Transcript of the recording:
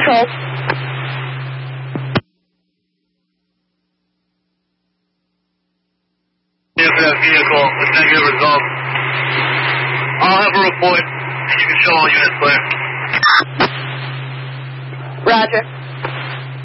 control. For that vehicle with negative results. I'll have a report and you can show all units clear. Roger.